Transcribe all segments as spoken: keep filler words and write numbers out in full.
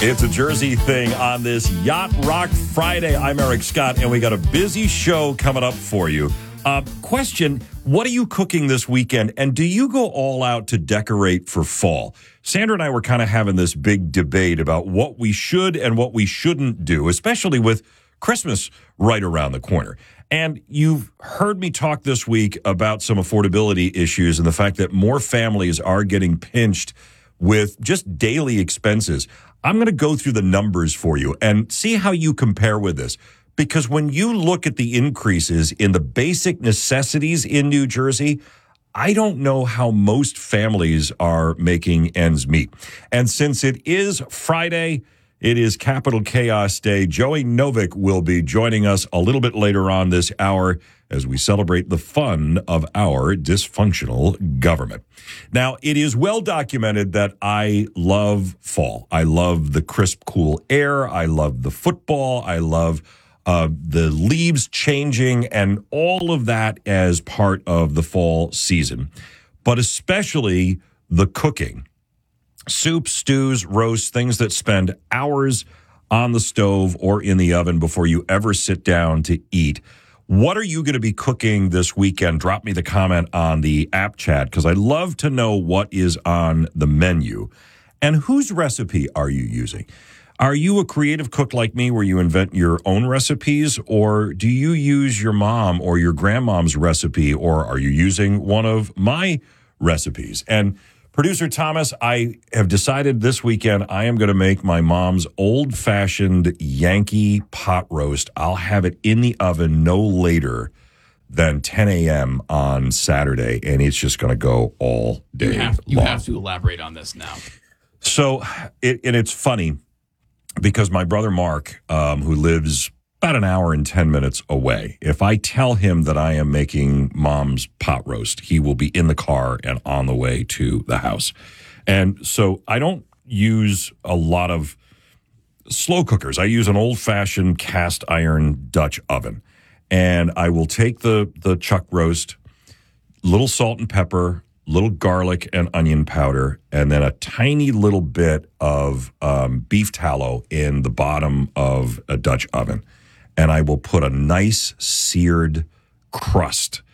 It's a Jersey thing on this Yacht Rock Friday. I'm Eric Scott, and we got a busy show coming up for you. Uh, question, what are you cooking this weekend, and do you go all out to decorate for fall? Sandra and I were kind of having this big debate about what we should and what we shouldn't do, especially with Christmas right around the corner. And you've heard me talk this week about some affordability issues and the fact that more families are getting pinched with just daily expenses. I'm going to go through the numbers for you and see how you compare with this. Because when you look at the increases in the basic necessities in New Jersey, I don't know how most families are making ends meet. And since it is Friday, it is Capital Chaos Day, Joey Novick will be joining us a little bit later on this hour as we celebrate the fun of our dysfunctional government. Now, it is well documented that I love fall. I love the crisp, cool air. I love the football. I love uh, the leaves changing and all of that as part of the fall season, but especially the cooking. Soups, stews, roasts, things that spend hours on the stove or in the oven before you ever sit down to eat. What are you going to be cooking this weekend? Drop me the comment on the app chat because I'd love to know what is on the menu. And whose recipe are you using? Are you a creative cook like me where you invent your own recipes, or do you use your mom or your grandmom's recipe, or are you using one of my recipes? And Producer Thomas, I have decided this weekend I am going to make my mom's old-fashioned Yankee pot roast. I'll have it in the oven no later than ten a.m. on Saturday, and it's just going to go all day you have, you long. have to elaborate on this now. So, it, and it's funny because my brother Mark, um, who lives about an hour and ten minutes away, if I tell him that I am making mom's pot roast, he will be in the car and on the way to the house. And so I don't use a lot of slow cookers. I use an old-fashioned cast iron Dutch oven. And I will take the, the chuck roast, little salt and pepper, little garlic and onion powder, and then a tiny little bit of um, beef tallow in the bottom of a Dutch oven. And I will put a nice seared crust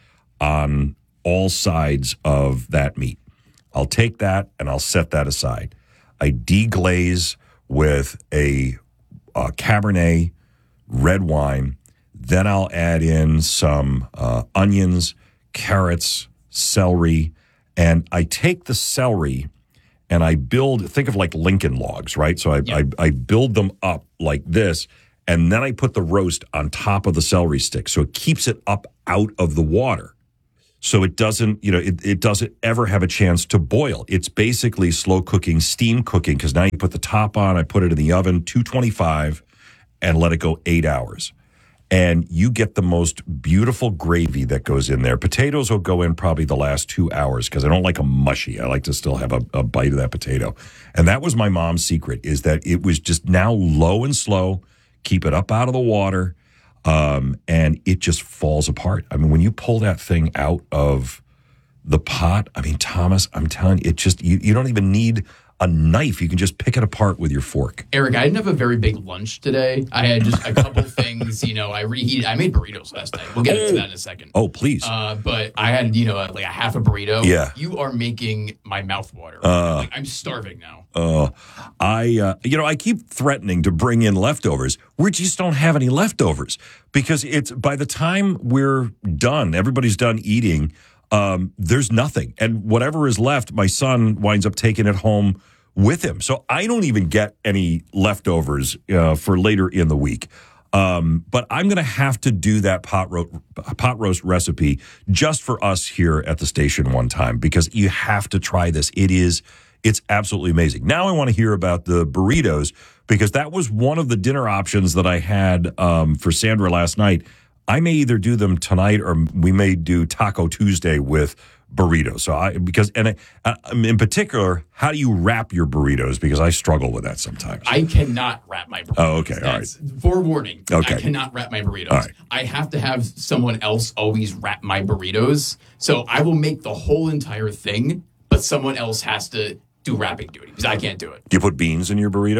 on all sides of that meat. I'll take that and I'll set that aside. I deglaze with a, a Cabernet red wine. Then I'll add in some uh, onions, carrots, celery, and I take the celery and I build, think of like Lincoln logs, right? So I, yeah. I, I build them up like this. And then I put the roast on top of the celery stick. So it keeps it up out of the water. So it doesn't, you know, it, it doesn't ever have a chance to boil. It's basically slow cooking, steam cooking, because now you put the top on, I put it in the oven, two twenty-five, and let it go eight hours. And you get the most beautiful gravy that goes in there. Potatoes will go in probably the last two hours because I don't like them mushy. I like to still have a, a bite of that potato. And that was my mom's secret, is that it was just now low and slow. Keep it up out of the water, um, and it just falls apart. I mean, when you pull that thing out of the pot, I mean, Thomas, I'm telling you, it just, you, you don't even need a knife. You can just pick it apart with your fork. Eric, I didn't have a very big lunch today. I had just a couple things, you know, I reheated. I made burritos last night. We'll get into that in a second. Oh, please. Uh, but I had, you know, like a half a burrito. Yeah. You are making my mouth water. Uh, like, I'm starving now. Uh, I, uh, you know, I keep threatening to bring in leftovers. We just don't have any leftovers because it's by the time we're done, everybody's done eating. Um, there's nothing. And whatever is left, my son winds up taking it home with him. So I don't even get any leftovers uh, for later in the week. Um, but I'm going to have to do that pot, ro- pot roast recipe just for us here at the station one time because you have to try this. It is, it's absolutely amazing. Now I want to hear about the burritos because that was one of the dinner options that I had um, for Sandra last night. I may either do them tonight or we may do Taco Tuesday with burritos. So I, because, and I, in particular, how do you wrap your burritos? Because I struggle with that sometimes. I cannot wrap my burritos. Oh, okay. All That's, right. Forewarning. Okay. I cannot wrap my burritos. All right. I have to have someone else always wrap my burritos. So I will make the whole entire thing, but someone else has to do wrapping duty because I can't do it. Do you put beans in your burrito?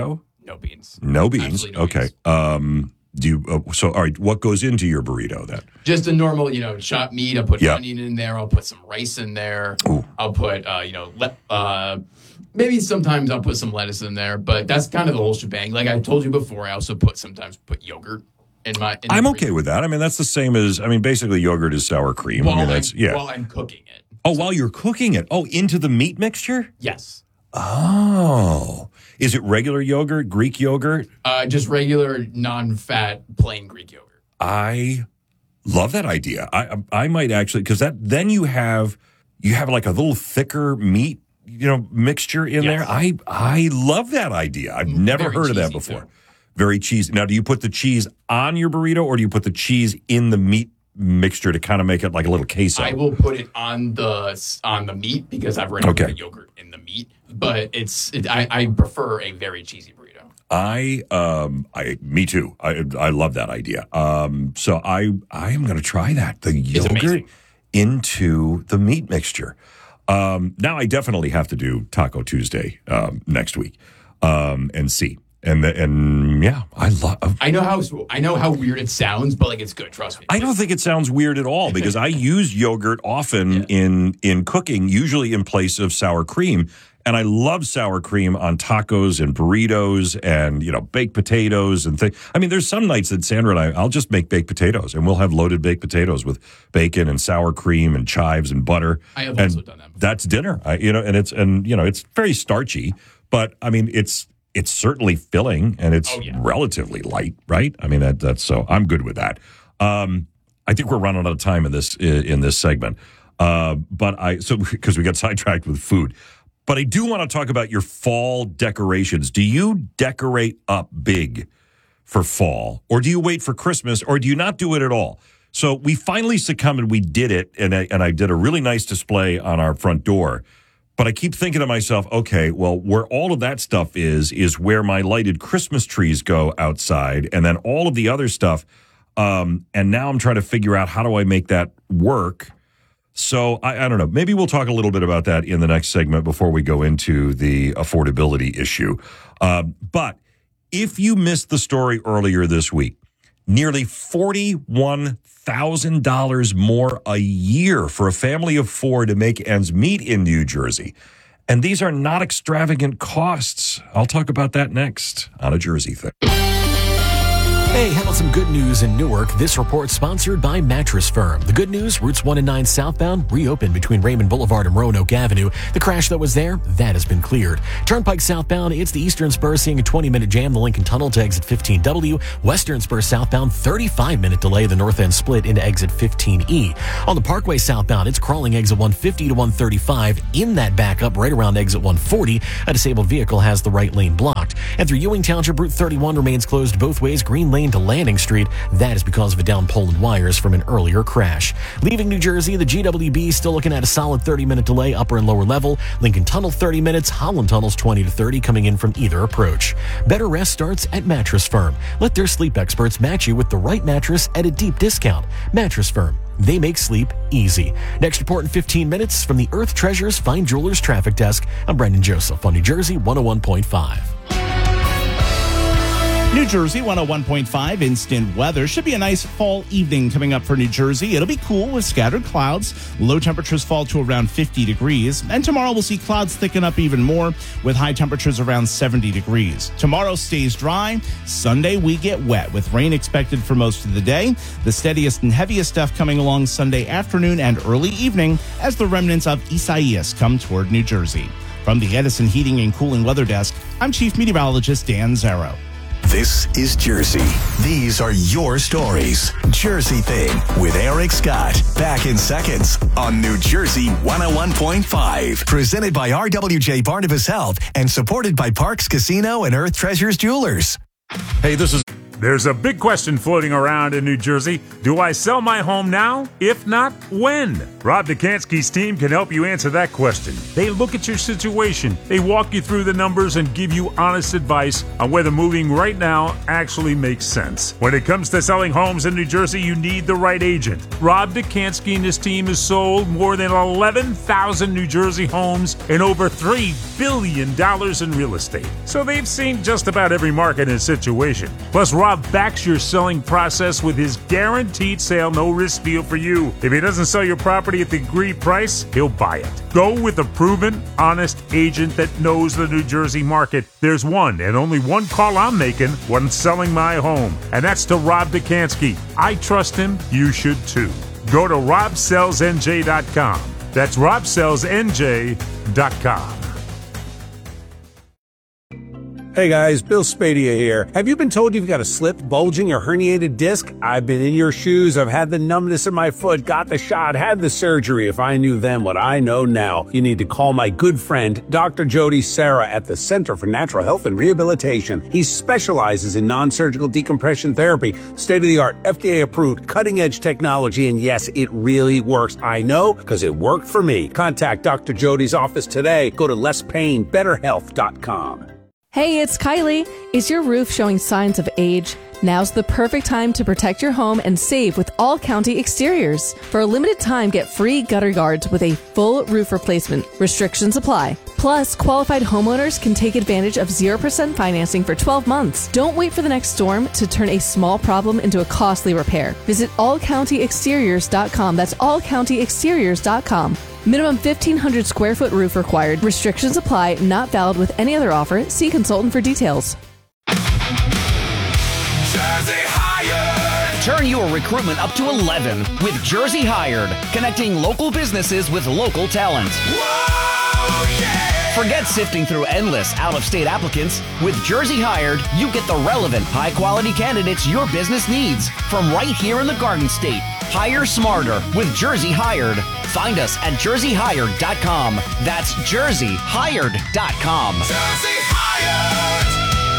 No beans. No beans. No okay. Beans. Um, do you? Uh, so, all right. What goes into your burrito then? Just a normal, you know, chopped meat. I'll put yep. onion in there. I'll put some rice in there. Ooh. I'll put, uh, you know, le- uh, maybe sometimes I'll put some lettuce in there. But that's kind of the whole shebang. Like I told you before, I also put sometimes put yogurt in my. In I'm okay with that. I mean, that's the same as. I mean, basically, yogurt is sour cream. While I mean, that's I'm, yeah. While I'm cooking it. Oh, so, while you're cooking it. Oh, into the meat mixture? Yes. Oh. Is it regular yogurt, Greek yogurt? Uh, just regular, non-fat, plain Greek yogurt. I love that idea. I I might actually, because that then you have you have like a little thicker meat, you know, mixture in yes. there. I I love that idea. I've never Very heard of that before. Too. Very cheesy. Now, do you put the cheese on your burrito, or do you put the cheese in the meat mixture to kind of make it like a little queso? I will put it on the on the meat because I've already okay. put the yogurt in the meat. But it's it, I, I prefer a very cheesy burrito. I um I me too. I I love that idea. Um so I I am going to try that. The yogurt into the meat mixture. Um now I definitely have to do Taco Tuesday um next week. Um and see. And the, and yeah, I love I know how I know how weird it sounds, but like it's good, trust me. I don't think it sounds weird at all because I use yogurt often yeah. in in cooking, usually in place of sour cream. And I love sour cream on tacos and burritos and, you know, baked potatoes and things. I mean, there's some nights that Sandra and I, I'll just make baked potatoes and we'll have loaded baked potatoes with bacon and sour cream and chives and butter. I have and also done that before. That's dinner, I, you know, and it's, and, you know, it's very starchy, but I mean, it's, it's certainly filling and it's oh, yeah. relatively light, right? I mean, that that's so I'm good with that. Um, I think we're running out of time in this, in this segment. Uh, but I, so because we got sidetracked with food. But I do want to talk about your fall decorations. Do you decorate up big for fall? Or do you wait for Christmas? Or do you not do it at all? So we finally succumbed and we did it. And I, and I did a really nice display on our front door. But I keep thinking to myself, okay, well, where all of that stuff is, is where my lighted Christmas trees go outside. And then all of the other stuff. Um, and now I'm trying to figure out how do I make that work. So, I, I don't know. Maybe we'll talk a little bit about that in the next segment before we go into the affordability issue. Uh, but if you missed the story earlier this week, nearly forty-one thousand dollars more a year for a family of four to make ends meet in New Jersey. And these are not extravagant costs. I'll talk about that next on A Jersey Thing. Hey, how about some good news in Newark? This report sponsored by Mattress Firm. The good news, routes one and nine southbound reopened between Raymond Boulevard and Roanoke Avenue. The crash that was there, that has been cleared. Turnpike southbound, it's the Eastern Spur seeing a twenty-minute jam, the Lincoln Tunnel to exit fifteen W. Western Spur southbound, thirty-five minute delay, the north end split into exit fifteen E. On the Parkway southbound, it's crawling exit one fifty to one thirty-five. In that backup, right around exit one forty, a disabled vehicle has the right lane blocked. And through Ewing Township, Route thirty-one remains closed both ways, Green Lane to Landing Street. That is because of a down pole and wires from an earlier crash. Leaving New Jersey, the G W B still looking at a solid thirty minute delay, upper and lower level. Lincoln Tunnel thirty minutes, Holland Tunnel's twenty to thirty coming in from either approach. Better rest starts at Mattress Firm. Let their sleep experts match you with the right mattress at a deep discount. Mattress Firm. They make sleep easy. Next report in fifteen minutes from the Earth Treasures Fine Jewelers Traffic Desk. I'm Brendan Joseph on New Jersey one oh one point five. New Jersey one oh one point five instant weather. Should be a nice fall evening coming up for New Jersey. It'll be cool with scattered clouds. Low temperatures fall to around fifty degrees. And tomorrow we'll see clouds thicken up even more with high temperatures around seventy degrees. Tomorrow stays dry. Sunday we get wet with rain expected for most of the day. The steadiest and heaviest stuff coming along Sunday afternoon and early evening as the remnants of Isaias come toward New Jersey. From the Edison Heating and Cooling Weather Desk, I'm Chief Meteorologist Dan Zarrow. This is Jersey. These are your stories. Jersey Thing with Eric Scott. Back in seconds on New Jersey one oh one point five. Presented by R W J Barnabas Health and supported by Parks Casino and Earth Treasures Jewelers. Hey, this is There's a big question floating around in New Jersey. Do I sell my home now? If not, when? Rob Dekanski's team can help you answer that question. They look at your situation, they walk you through the numbers, and give you honest advice on whether moving right now actually makes sense. When it comes to selling homes in New Jersey, you need the right agent. Rob Dekanski and his team has sold more than eleven thousand New Jersey homes and over three billion dollars in real estate. So they've seen just about every market and situation. Plus, Rob backs your selling process with his guaranteed sale, no risk deal for you. If he doesn't sell your property at the agreed price, he'll buy it. Go with a proven, honest agent that knows the New Jersey market. There's one and only one call I'm making when selling my home, and that's to Rob Dekanski. I trust him. You should too. Go to rob sells n j dot com. That's rob sells n j dot com. Hey guys, Bill Spadia here. Have you been told you've got a slipped, bulging, or herniated disc? I've been in your shoes. I've had the numbness in my foot, got the shot, had the surgery. If I knew then what I know now, you need to call my good friend, Doctor Jody Serra at the Center for Natural Health and Rehabilitation. He specializes in non-surgical decompression therapy, state-of-the-art, F D A-approved, cutting-edge technology, and yes, it really works. I know, because it worked for me. Contact Doctor Jody's office today. Go to less pain better health dot com. Hey, it's Kylie. Is your roof showing signs of age? Now's the perfect time to protect your home and save with All County Exteriors. For a limited time, get free gutter guards with a full roof replacement. Restrictions apply. Plus, qualified homeowners can take advantage of zero percent financing for twelve months. Don't wait for the next storm to turn a small problem into a costly repair. Visit all county exteriors dot com. That's all county exteriors dot com. Minimum fifteen hundred square foot roof required. Restrictions apply. Not valid with any other offer. See consultant for details. Jersey Hired. Turn your recruitment up to eleven with Jersey Hired, connecting local businesses with local talent. Whoa, yeah. Forget sifting through endless out-of-state applicants. With Jersey Hired, you get the relevant, high-quality candidates your business needs from right here in the Garden State. Hire smarter with Jersey Hired. Find us at jersey hired dot com. That's jersey hired dot com. Jersey Hired.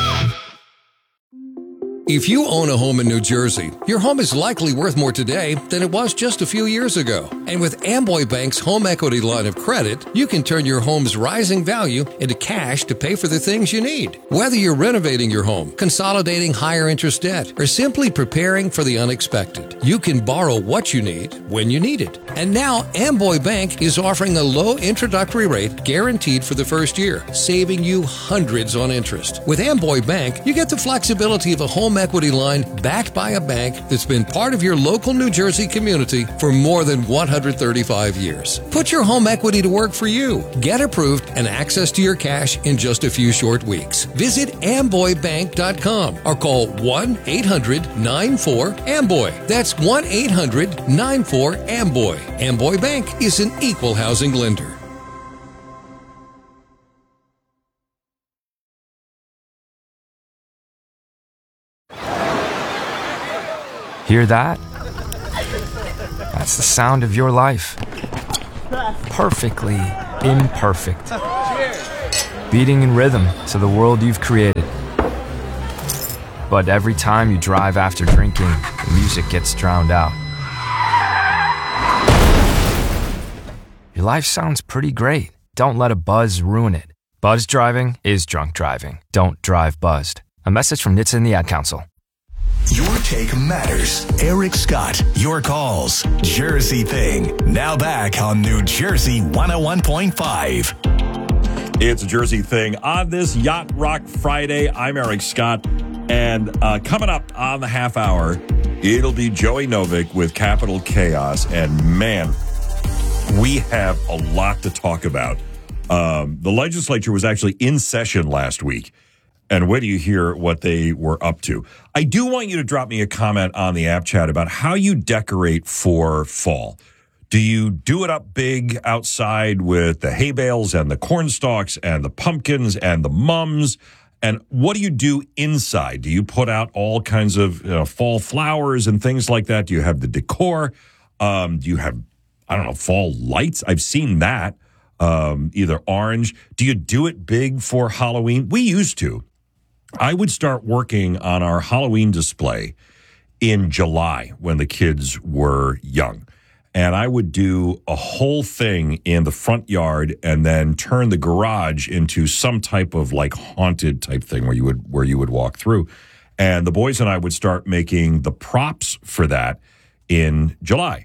If you own a home in New Jersey, your home is likely worth more today than it was just a few years ago. And with Amboy Bank's home equity line of credit, you can turn your home's rising value into cash to pay for the things you need. Whether you're renovating your home, consolidating higher interest debt, or simply preparing for the unexpected, you can borrow what you need when you need it. And now Amboy Bank is offering a low introductory rate guaranteed for the first year, saving you hundreds on interest. With Amboy Bank, you get the flexibility of a home equity line backed by a bank that's been part of your local New Jersey community for more than one hundred thirty-five years. Put your home equity to work for you. Get approved and access to your cash in just a few short weeks. Visit amboy bank dot com or call one eight hundred nine four amboy. That's one eight hundred nine four amboy. Amboy Bank is an equal housing lender. Hear that? That's the sound of your life. Perfectly imperfect. Beating in rhythm to the world you've created. But every time you drive after drinking, the music gets drowned out. Your life sounds pretty great. Don't let a buzz ruin it. Buzz driving is drunk driving. Don't drive buzzed. A message from N H T S A and the Ad Council. Your take matters. Eric Scott, your calls. Jersey Thing. Now back on New Jersey one oh one point five. It's a Jersey Thing on this Yacht Rock Friday. I'm Eric Scott. And uh, coming up on the half hour, it'll be Joey Novick with Capital Chaos. And man, we have a lot to talk about. Um, the legislature was actually in session last week. And wait till you hear what they were up to. I do want you to drop me a comment on the app chat about how you decorate for fall. Do you do it up big outside with the hay bales and the corn stalks and the pumpkins and the mums? And what do you do inside? Do you put out all kinds of you know, fall flowers and things like that? Do you have the decor? Um, do you have, I don't know, fall lights? I've seen that, um, either orange. Do you do it big for Halloween? We used to. I would start working on our Halloween display in July when the kids were young. And I would do a whole thing in the front yard and then turn the garage into some type of like haunted type thing where you would where you would walk through. And the boys and I would start making the props for that in July.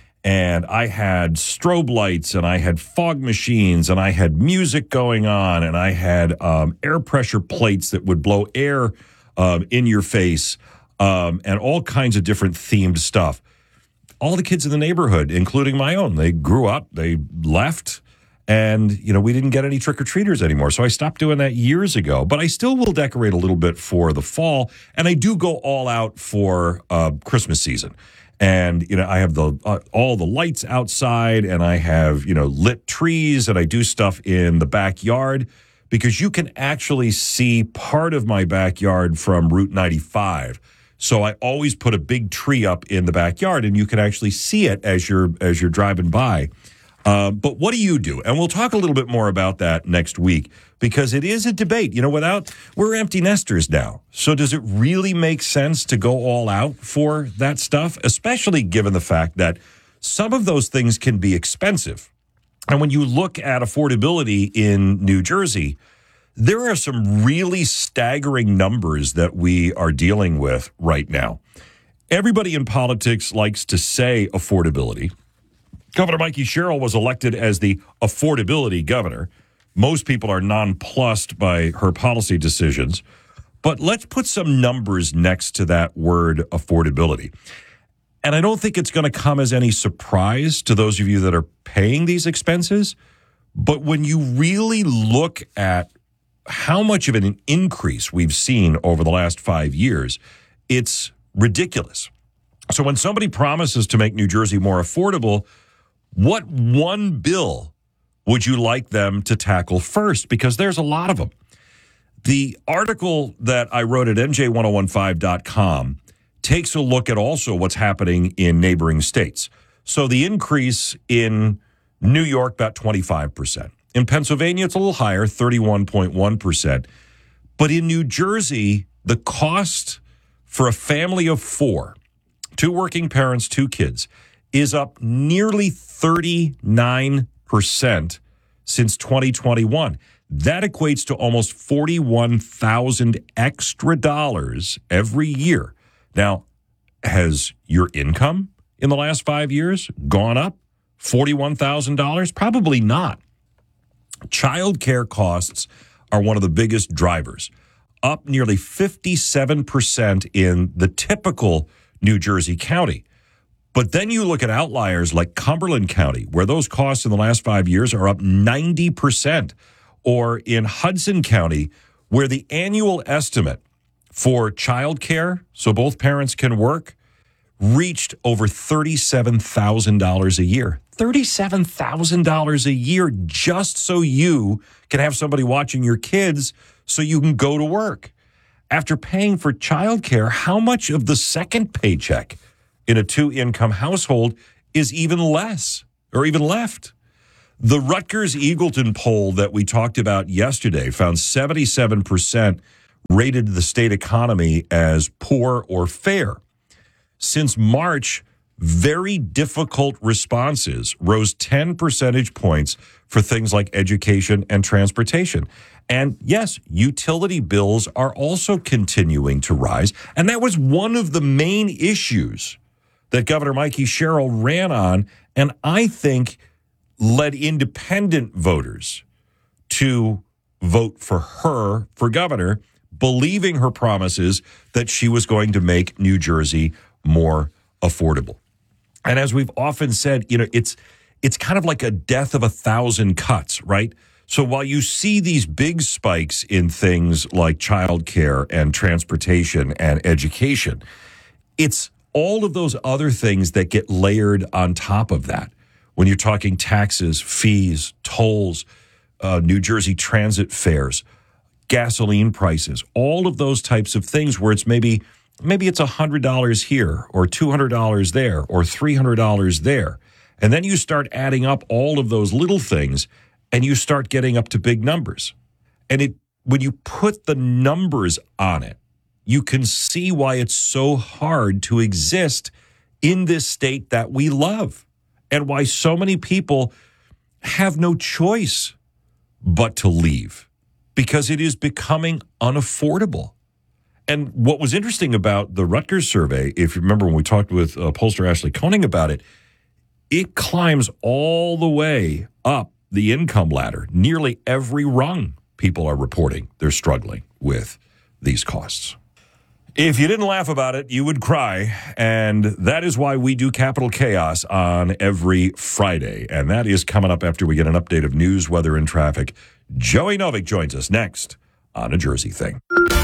And I had strobe lights and I had fog machines and I had music going on and I had um, air pressure plates that would blow air um, in your face um, and all kinds of different themed stuff. All the kids in the neighborhood, including my own, they grew up, they left, and, you know, we didn't get any trick-or-treaters anymore. So I stopped doing that years ago. But I still will decorate a little bit for the fall, and I do go all out for uh, Christmas season. And, you know, I have the uh, all the lights outside, and I have, you know, lit trees, and I do stuff in the backyard because you can actually see part of my backyard from Route ninety-five. So I always put a big tree up in the backyard, and you can actually see it as you're as you're driving by. Uh, but what do you do? And we'll talk a little bit more about that next week because it is a debate. You know, without we're empty nesters now. So does it really make sense to go all out for that stuff, especially given the fact that some of those things can be expensive? And when you look at affordability in New Jersey, there are some really staggering numbers that we are dealing with right now. Everybody in politics likes to say affordability. Governor Mikey Sherrill was elected as the affordability governor. Most people are nonplussed by her policy decisions. But let's put some numbers next to that word affordability. And I don't think it's going to come as any surprise to those of you that are paying these expenses. But when you really look at how much of an increase we've seen over the last five years, it's ridiculous. So when somebody promises to make New Jersey more affordable, what one bill would you like them to tackle first? Because there's a lot of them. The article that I wrote at N J ten fifteen dot com takes a look at also what's happening in neighboring states. So the increase in New York, about twenty-five percent. In Pennsylvania, it's a little higher, thirty-one point one percent. But in New Jersey, the cost for a family of four, two working parents, two kids, is up nearly thirty-nine percent since twenty twenty-one. That equates to almost forty-one thousand dollars extra dollars every year. Now, has your income in the last five years gone up forty-one thousand dollars? Probably not. Child care costs are one of the biggest drivers, up nearly fifty-seven percent in the typical New Jersey county. But then you look at outliers like Cumberland County, where those costs in the last five years are up ninety percent, or in Hudson County, where the annual estimate for child care, so both parents can work, reached over thirty-seven thousand dollars a year. thirty-seven thousand dollars a year just so you can have somebody watching your kids so you can go to work. After paying for childcare, how much of the second paycheck in a two-income household is even less or even left? The Rutgers-Eagleton poll that we talked about yesterday found seventy-seven percent rated the state economy as poor or fair. Since March, very difficult responses rose ten percentage points for things like education and transportation. And yes, utility bills are also continuing to rise. And that was one of the main issues that Governor Mikey Sherrill ran on, and I think led independent voters to vote for her for governor, believing her promises that she was going to make New Jersey more affordable. And as we've often said, you know, it's it's kind of like a death of a thousand cuts, right? So while you see these big spikes in things like childcare and transportation and education, it's all of those other things that get layered on top of that. When you're talking taxes, fees, tolls, uh, New Jersey transit fares, gasoline prices, all of those types of things where it's maybe maybe it's one hundred dollars here or two hundred dollars there or three hundred dollars there. And then you start adding up all of those little things and you start getting up to big numbers. And it when you put the numbers on it, you can see why it's so hard to exist in this state that we love, and why so many people have no choice but to leave, because it is becoming unaffordable. And what was interesting about the Rutgers survey, if you remember when we talked with uh, pollster Ashley Koenig about it, it climbs all the way up the income ladder. Nearly every rung, people are reporting they're struggling with these costs. If you didn't laugh about it, you would cry, and that is why we do Capital Chaos on every Friday, and that is coming up after we get an update of news, weather, and traffic. Joey Novick joins us next on A Jersey Thing.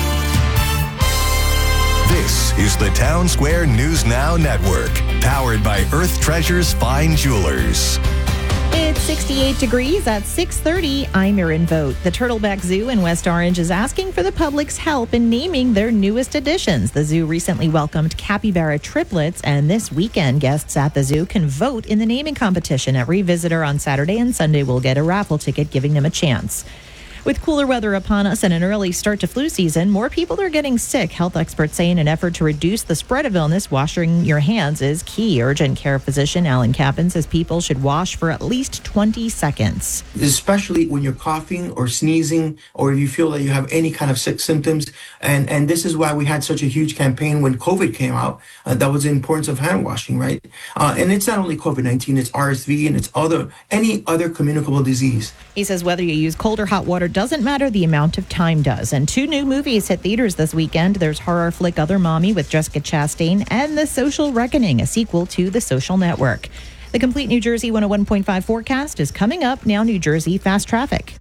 This is the Town Square News Now Network, powered by Earth Treasures Fine Jewelers. It's sixty-eight degrees at six thirty. I'm Erin Vogt. The Turtleback Zoo in West Orange is asking for the public's help in naming their newest additions. The zoo recently welcomed capybara triplets, and this weekend, guests at the zoo can vote in the naming competition. Every visitor on Saturday and Sunday will get a raffle ticket, giving them a chance. With cooler weather upon us and an early start to flu season, more people are getting sick. Health experts say in an effort to reduce the spread of illness, washing your hands is key. Urgent care physician Alan Kappen says people should wash for at least twenty seconds. Especially when you're coughing or sneezing, or you feel that you have any kind of sick symptoms. And, and this is why we had such a huge campaign when COVID came out. Uh, that was the importance of hand washing, right? Uh, and it's not only COVID nineteen, it's R S V and it's other any other communicable disease. He says whether you use cold or hot water doesn't matter, the amount of time does. And two new movies hit theaters this weekend. There's horror flick Other Mommy with Jessica Chastain and The Social Reckoning, a sequel to The Social Network. The complete New Jersey one oh one point five forecast is coming up. Now New Jersey Fast Traffic.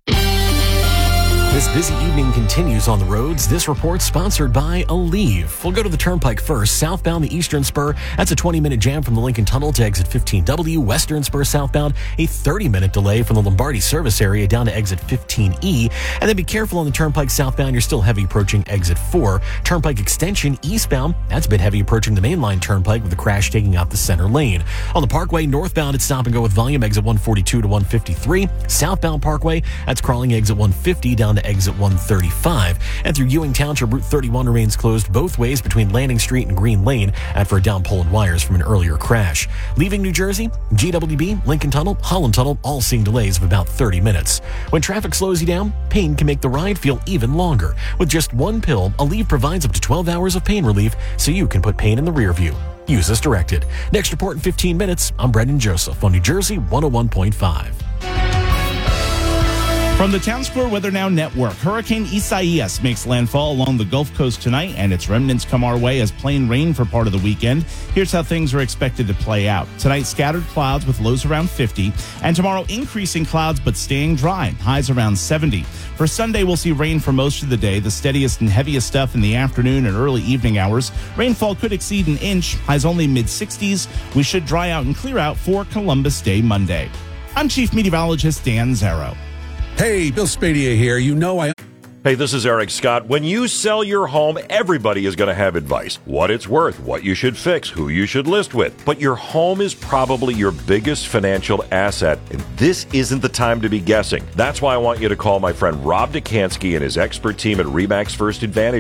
This busy evening continues on the roads. This report sponsored by Aleve. We'll go to the Turnpike first. Southbound the Eastern Spur, that's a twenty-minute jam from the Lincoln Tunnel to exit fifteen W. Western Spur southbound, a thirty-minute delay from the Lombardi service area down to exit fifteen E. And then be careful on the Turnpike southbound. You're still heavy approaching exit four. Turnpike extension eastbound, that's a bit heavy approaching the mainline Turnpike with a crash taking out the center lane. On the Parkway northbound, it's stop and go with volume, exit one forty-two to one fifty-three. Southbound Parkway, that's crawling exit one fifty down to exit one thirty-five. And through Ewing Township, Route thirty-one remains closed both ways between Landing Street and Green Lane after a down pole and wires from an earlier crash. Leaving New Jersey, G W B, Lincoln Tunnel, Holland Tunnel, all seeing delays of about thirty minutes. When traffic slows you down, pain can make the ride feel even longer. With just one pill, Aleve provides up to twelve hours of pain relief so you can put pain in the rear view. Use as directed. Next report in fifteen minutes. I'm Brendan Joseph on New Jersey one oh one point five. From the Town Square Weather Now Network, Hurricane Isaias makes landfall along the Gulf Coast tonight, and its remnants come our way as plain rain for part of the weekend. Here's how things are expected to play out. Tonight, scattered clouds with lows around fifty, and tomorrow, increasing clouds but staying dry, highs around seventy. For Sunday, we'll see rain for most of the day, the steadiest and heaviest stuff in the afternoon and early evening hours. Rainfall could exceed an inch, highs only mid-sixties. We should dry out and clear out for Columbus Day Monday. I'm Chief Meteorologist Dan Zarrow. Hey, Bill Spadea here. You know I... Hey, this is Eric Scott. When you sell your home, everybody is going to have advice. What it's worth, what you should fix, who you should list with. But your home is probably your biggest financial asset, and this isn't the time to be guessing. That's why I want you to call my friend Rob Dekanski and his expert team at RE/MAX First Advantage.